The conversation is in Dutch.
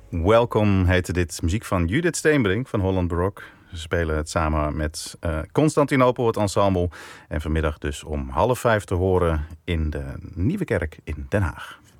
Welkom heette dit, muziek van Judith Steenbrink van Holland Barok. Ze spelen het samen met Constantinopel, het ensemble. En vanmiddag dus om 4:30 te horen in de Nieuwe Kerk in Den Haag.